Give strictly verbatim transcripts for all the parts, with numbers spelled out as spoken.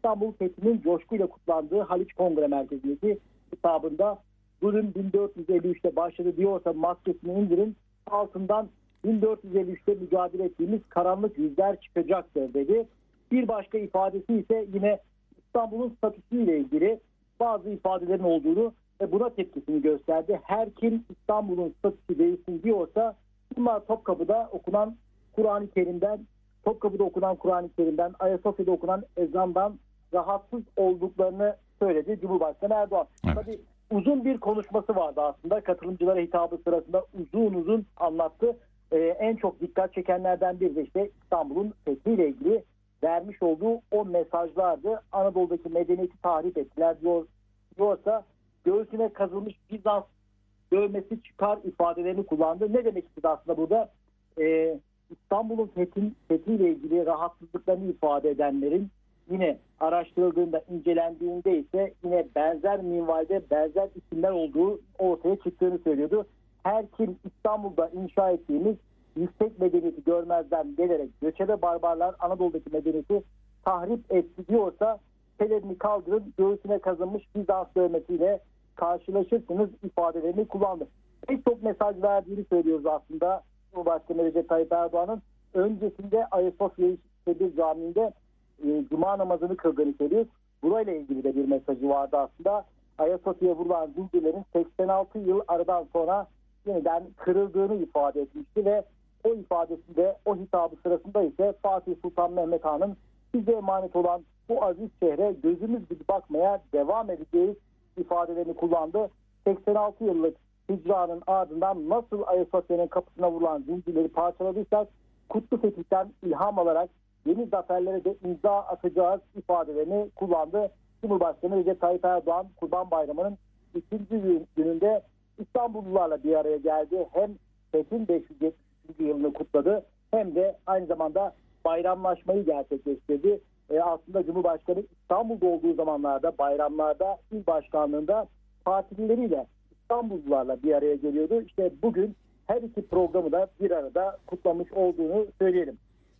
İstanbul fethinin coşkuyla kutlandığı Haliç Kongre Merkezi'ndeki hitabında zulüm bin dört yüz elli üçte başladı diyorsa maskesini indirin, altından bin dört yüz elli üçte mücadele ettiğimiz karanlık yüzler çıkacaktır dedi. Bir başka ifadesi ise yine İstanbul'un statüsüyle ilgili bazı ifadelerin olduğunu ve buna tepkisini gösterdi. Her kim İstanbul'un statüsü değilsin diyorsa bunlar Topkapı'da okunan Kur'an-ı Kerim'den, Topkapı'da okunan Kur'an-ı Kerim'den, Ayasofya'da okunan ezandan rahatsız olduklarını söyledi Cumhurbaşkanı Erdoğan. Evet. Tabii uzun bir konuşması vardı aslında. Katılımcılara hitabı sırasında uzun uzun anlattı. Ee, en çok dikkat çekenlerden biri de işte İstanbul'un fethiyle ilgili vermiş olduğu o mesajlardı. Anadolu'daki medeniyeti tahrip ettiler diyor, diyorsa göğsüne kazılmış Bizans dövmesi çıkar ifadelerini kullandı. Ne demek istedi aslında burada? Ee, İstanbul'un fethin, fethiyle ilgili rahatsızlıklarını ifade edenlerin yine araştırıldığında, incelendiğinde ise yine benzer minvalde benzer isimler olduğu ortaya çıktığını söylüyordu. Her kim İstanbul'da inşa ettiğimiz yüksek medeniyeti görmezden gelerek göçebe barbarlar Anadolu'daki medeniyeti tahrip etti diyorsa pelerini kaldırın, göğsüne kazınmış Bizans dövmesiyle karşılaşırsınız ifadelerini kullandı. Pek çok mesaj verdiğini söylüyoruz aslında Cumhurbaşkanı Recep Tayyip Erdoğan'ın. Öncesinde Ayasofya Şehir Camii'nde e, Cuma namazını kıldığını söylüyoruz. Burayla ilgili de bir mesajı vardı aslında. Ayasofya'ya vurulan zincirlerin seksen altı yıl aradan sonra yeniden kırıldığını ifade etmişti ve o ifadesinde, o hitabı sırasında ise Fatih Sultan Mehmet Han'ın bize emanet olan bu aziz şehre gözümüz gibi bakmaya devam edeceğiz ifadelerini kullandı. seksen altı yıllık hicranın ardından nasıl Ayasofya'nın kapısına vurulan zincirleri parçaladıysak Kutlu Fetih'ten ilham alarak yeni zaferlere de imza atacağız ifadelerini kullandı. Cumhurbaşkanı Recep Tayyip Erdoğan Kurban Bayramı'nın ikinci gününde İstanbullularla bir araya geldi. Hem Fethin beş yüz yetmiş üçüncü yılını kutladı hem de aynı zamanda bayramlaşmayı gerçekleştirdi. E aslında Cumhurbaşkanı İstanbul'da olduğu zamanlarda, bayramlarda, il başkanlığında partilileriyle İstanbullularla bir araya geliyordu. İşte bugün her iki programı da bir arada kutlamış olduğunu söyleyelim.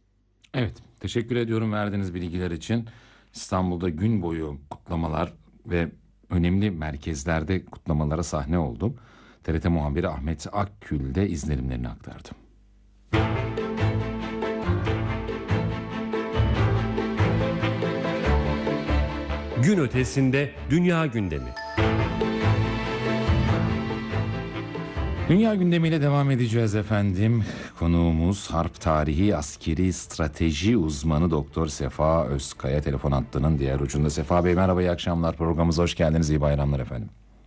Evet, teşekkür ediyorum verdiğiniz bilgiler için. İstanbul'da gün boyu kutlamalar ve önemli merkezlerde kutlamalara sahne oldum. T R T muhabiri Ahmet Akgül de izlenimlerini aktardı. Gün ötesinde dünya gündemi. Dünya gündemiyle devam edeceğiz efendim. Konuğumuz Harp Tarihi Askeri Strateji Uzmanı Doktor Sefa Özkaya telefon hattının diğer ucunda. Sefa Bey merhaba, iyi akşamlar. Programımıza hoş geldiniz. İyi bayramlar efendim.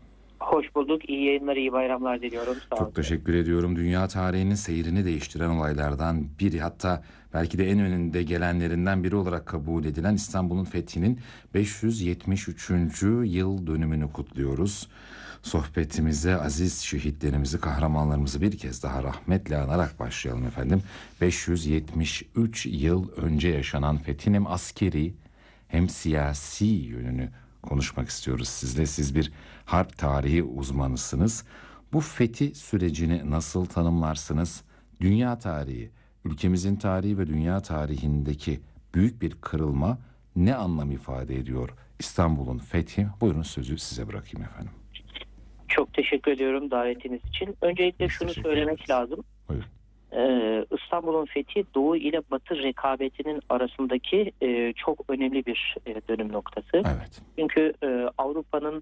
Hoş bulduk. İyi yayınlar, iyi bayramlar diliyorum. Sağ olun. Çok teşekkür ediyorum. Dünya tarihinin seyrini değiştiren olaylardan biri, hatta belki de en önünde gelenlerinden biri olarak kabul edilen İstanbul'un fethinin beş yüz yetmiş üçüncü yıl dönümünü kutluyoruz. Sohbetimize aziz şehitlerimizi, kahramanlarımızı bir kez daha rahmetle anarak başlayalım efendim. beş yüz yetmiş üç yıl önce yaşanan fethin hem askeri hem siyasi yönünü konuşmak istiyoruz sizle. Siz bir harp tarihi uzmanısınız. Bu fethi sürecini nasıl tanımlarsınız? Dünya tarihi, ülkemizin tarihi ve dünya tarihindeki büyük bir kırılma ne anlam ifade ediyor İstanbul'un fethi? Buyurun, sözü size bırakayım efendim. Çok teşekkür ediyorum davetiniz için. Öncelikle Biz şunu teşekkür söylemek ederiz. lazım. Buyurun. Ee, İstanbul'un fethi Doğu ile Batı rekabetinin arasındaki e, çok önemli bir e, dönüm noktası. Evet. Çünkü e, Avrupa'nın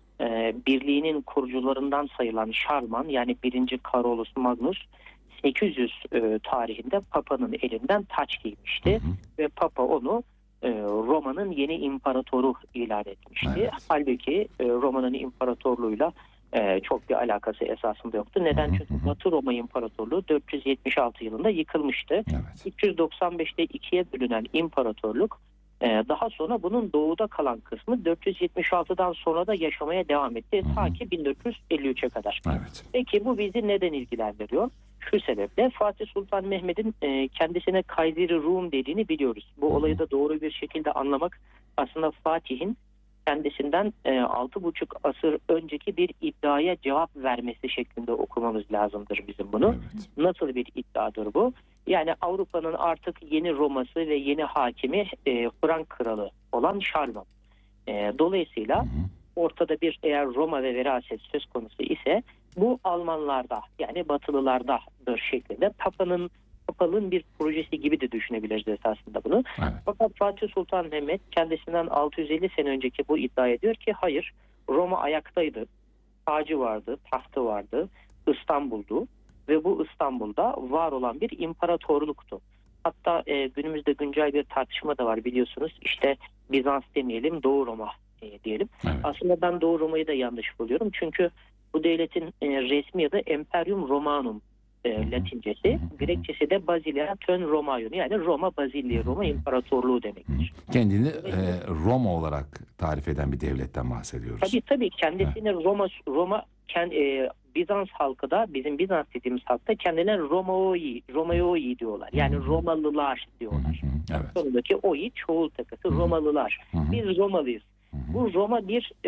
e, birliğinin kurucularından sayılan Şarlman, yani birinci Carolus Magnus sekiz yüz e, tarihinde Papa'nın elinden taç giymişti. Hı hı. Ve Papa onu e, Roma'nın yeni imparatoru ilan etmişti. Evet. Halbuki e, Roma'nın imparatorluğuyla e, çok bir alakası esasında yoktu. Neden? Hı hı Çünkü hı. Batı Roma İmparatorluğu dört yüz yetmiş altı yılında yıkılmıştı. Evet. üç yüz doksan beşte ikiye bölünen imparatorluk, e, daha sonra bunun doğuda kalan kısmı dört yüz yetmiş altıdan sonra da yaşamaya devam etti. Hı hı. Ta ki bin dört yüz elli üçe kadar. Evet. Peki bu bizi neden ilgilendiriyor? Şu sebeple Fatih Sultan Mehmet'in e, kendisine Kayzeri Rum dediğini biliyoruz. Bu Hı hı. olayı da doğru bir şekilde anlamak aslında Fatih'in kendisinden e, altı buçuk asır önceki bir iddiaya cevap vermesi şeklinde okumamız lazımdır bizim bunu. Evet. Nasıl bir iddiadır bu? Yani Avrupa'nın artık yeni Roma'sı ve yeni hakimi e, Frank kralı olan Şarlman. E, dolayısıyla Hı hı. ortada bir eğer Roma ve veraset söz konusu ise bu Almanlarda yani Batılılardadır şeklinde Papa'nın Papalığın bir projesi gibi de düşünebiliriz esasında bunu. Evet. Fakat Fatih Sultan Mehmet kendisinden altı yüz elli sene önceki bu iddia ediyor ki hayır, Roma ayaktaydı, tacı vardı, tahtı vardı, İstanbul'du ve bu İstanbul'da var olan bir imparatorluktu. Hatta e, günümüzde güncel bir tartışma da var biliyorsunuz. İşte Bizans demeyelim, Doğu Roma e, diyelim. Evet. Aslında ben Doğu Roma'yı da yanlış buluyorum. Çünkü bu devletin e, resmi adı Imperium Romanum e, Latincesi. Grekçesi de Basilia Tön Romaion. Yani Roma Bazilliği, Roma İmparatorluğu demektir. Kendini e, Roma olarak tarif eden bir devletten bahsediyoruz. Tabii tabii kendisini Roma Roma kendi, e, Bizans halkı da bizim Bizans dediğimiz halkta kendilerine Romaoi, Romaoi diyorlar. Yani Romalılar diyorlar. Hı hı, evet. Sonundaki oi çoğul takısı Romalılar. Hı hı. Biz Romalıyız. Hı hı. Bu Roma bir e,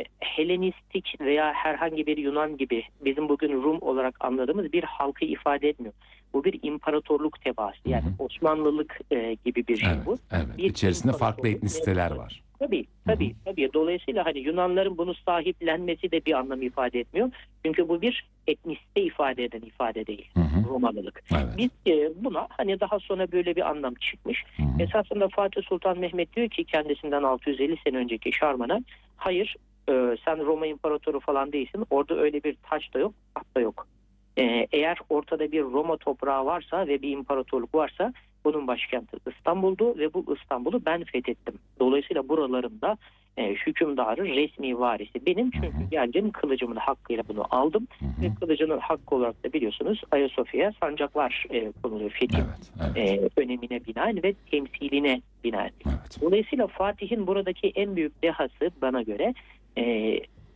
Helenistik veya herhangi bir Yunan gibi bizim bugün Rum olarak anladığımız bir halkı ifade etmiyor. Bu bir imparatorluk tebaası. Yani Hı hı. Osmanlılık e, gibi bir şey Evet, bu. evet. Bir İçerisinde farklı imparatorluk etnisiteler mevzusu. var. Tabii tabii Hı hı. tabii. Dolayısıyla hani Yunanların bunu sahiplenmesi de bir anlam ifade etmiyor. Çünkü bu bir etnisite ifade eden ifade değil. Hı hı. Romalılık. Evet. Biz e, buna hani daha sonra böyle bir anlam çıkmış. Hı hı. Esasında Fatih Sultan Mehmet diyor ki kendisinden altı yüz elli sene önceki Şarman'a hayır e, sen Roma İmparatoru falan değilsin. Orada öyle bir taç da yok, taht da yok. E, eğer ortada bir Roma toprağı varsa ve bir imparatorluk varsa bunun başkenti İstanbul'du ve bu İstanbul'u ben fethettim. Dolayısıyla buralarında e, hükümdarı, resmi varisi benim. Çünkü geldim kılıcımın hakkıyla bunu aldım. Hı hı. Ve kılıcının hakkı olarak da biliyorsunuz Ayasofya'ya sancaklar e, konuluyor. Fetih Evet, evet, e, önemine binaen ve temsiline binaen. evet. Dolayısıyla Fatih'in buradaki en büyük dehası bana göre e,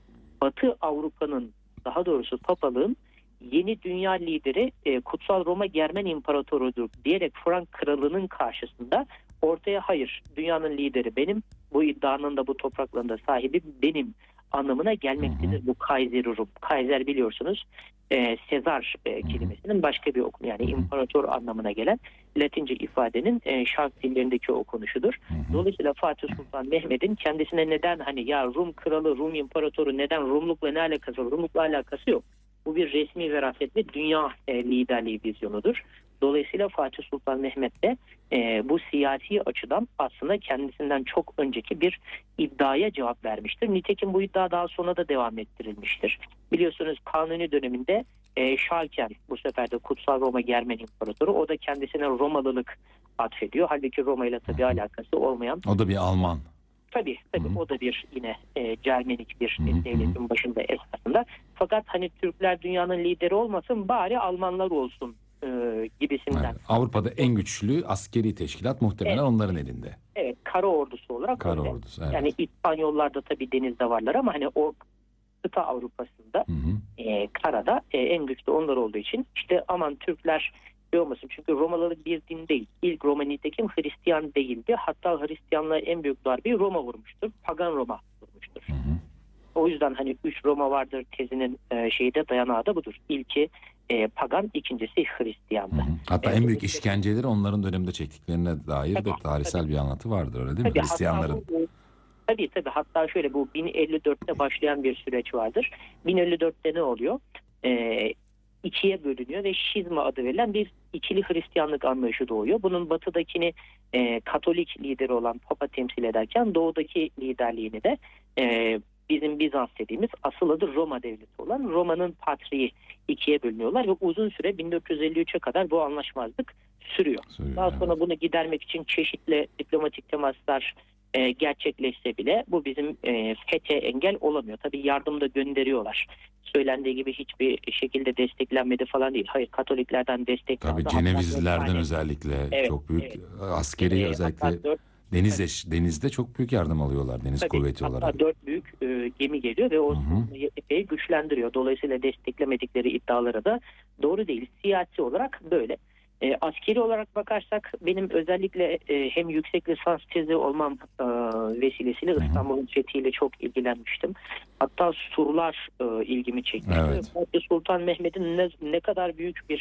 Batı Avrupa'nın, daha doğrusu Papalığın yeni dünya lideri e, Kutsal Roma Germen İmparatoru'dur diyerek Frank kralının karşısında ortaya hayır dünyanın lideri benim, bu iddianın da bu topraklarında sahibi benim anlamına gelmektedir bu Kaiser-i Rum. Kaiser biliyorsunuz e, Sezar e, kelimesinin başka bir okunu yani imparator anlamına gelen Latince ifadenin e, şark dillerindeki okunuşudur. Dolayısıyla Fatih Sultan Mehmet'in kendisine neden hani ya Rum kralı, Rum imparatoru neden Rumlukla ne alakası var? Rumlukla alakası yok. Bu bir resmi veraset ve dünya e, liderliği vizyonudur. Dolayısıyla Fatih Sultan Mehmet de e, bu siyasi açıdan aslında kendisinden çok önceki bir iddiaya cevap vermiştir. Nitekim bu iddia daha sonra da devam ettirilmiştir. Biliyorsunuz Kanuni döneminde e, Şarken bu sefer de Kutsal Roma Germen İmparatoru o da kendisine Romalılık atfediyor. Halbuki Roma ile tabii alakası olmayan. O da bir Alman. Tabii tabii Hı-hı. o da bir yine e, Cermenik bir Hı-hı. e, devletin başında esasında. Fakat hani Türkler dünyanın lideri olmasın bari Almanlar olsun e, gibisinden. Evet. Avrupa'da en güçlü askeri teşkilat muhtemelen Evet. onların elinde. Evet, kara ordusu olarak Kara öyle. ordusu. Evet. Yani İspanyollar da tabii denizde varlar ama hani o kıta Avrupa'sında Hı hı. e, karada e, en güçlü onlar olduğu için işte aman Türkler şey olmasın çünkü Romalılar bir din değil. İlk Roma nitekim Hristiyan değildi. Hatta Hristiyanlığa en büyük darbeyi Roma vurmuştur. Pagan Roma vurmuştur. Hı hı. O yüzden hani üç Roma vardır tezinin e, şeyde dayanağı da budur. İlki e, pagan, ikincisi Hristiyandı. Hı hı. Hatta Evet, en büyük işte- işkenceleri onların döneminde çektiklerine dair de Tabii, tarihsel tabii. bir anlatı vardır öyle değil mi? Tabii, Hristiyanların. Hatta, bu- tabii tabii hatta şöyle bu bin elli dörtte başlayan bir süreç vardır. bin elli dörtte ne oluyor? Ee, ikiye bölünüyor ve şizma adı verilen bir ikili Hristiyanlık anlayışı doğuyor. Bunun batıdakini e, Katolik lideri olan Papa temsil ederken doğudaki liderliğini de e, bizim Bizans dediğimiz asıl adı Roma devleti olan Roma'nın patriği ikiye bölünüyorlar ve uzun süre bin dört yüz elli üçe kadar bu anlaşmazlık sürüyor. Söylüyor, Daha evet. sonra bunu gidermek için çeşitli diplomatik temaslar e, gerçekleşse bile bu bizim e, fethe engel olamıyor. Tabii yardım da gönderiyorlar. Söylendiği gibi hiçbir şekilde desteklenmedi falan değil. Hayır, Katoliklerden destek Tabii aldı. Cenevizlilerden Hatta dört özellikle Evet, çok büyük evet. askeri tane, e, özellikle hatta dört, deniz denizde çok büyük yardım alıyorlar deniz tabii, kuvveti hatta olarak. dört büyük e, gemi geliyor ve o Hı hı. savunmayı epey güçlendiriyor. Dolayısıyla desteklemedikleri iddialara da doğru değil. Siyasi olarak böyle. E, askeri olarak bakarsak benim özellikle e, hem yüksek lisans tezi olmam e, vesilesiyle Hı hı. İstanbul'un fethiyle çok ilgilenmiştim. Hatta surlar e, ilgimi çekmişti. Evet. Fatih Sultan Mehmet'in ne, ne kadar büyük bir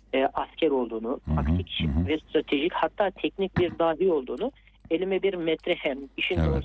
e, asker olduğunu, Hı hı, taktik hı hı. ve stratejik hatta teknik bir dahi olduğunu, elime bir metrehem, işin Evet. doğrusu